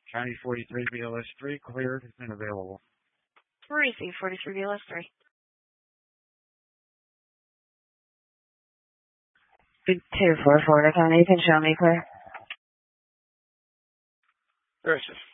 County 43 BLS 3 cleared and available. Receive 43 BLS 3. 244 County, you can show me clear. Gracious